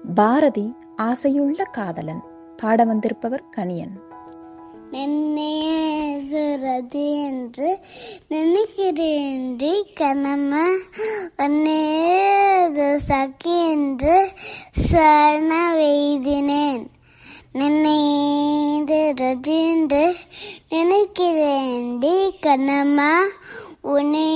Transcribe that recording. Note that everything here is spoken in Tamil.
பாரதி ஆசையுள்ள காதலன். பாட வந்திருப்பவர் கணியன். நின்னையது என்று நினைக்கிறேன்றி கனமா சக்கி என்று சரண வெய்தினேன். நின்னையது என்று நினைக்கிறேன்றி கனமா உன்னை